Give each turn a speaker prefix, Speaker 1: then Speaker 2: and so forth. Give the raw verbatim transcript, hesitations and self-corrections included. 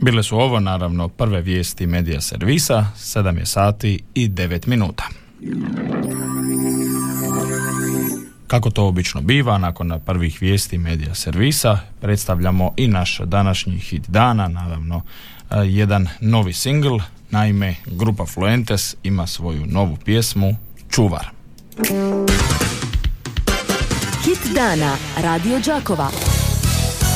Speaker 1: Bile su ovo naravno prve vijesti medija servisa, sedam je sati i devet minuta. Kako to obično biva, nakon prvih vijesti medija servisa predstavljamo i naš današnji hit dana, naravno jedan novi singl. Naime, grupa Fluentes ima svoju novu pjesmu Čuvar.
Speaker 2: Hit dana Radio Đakova.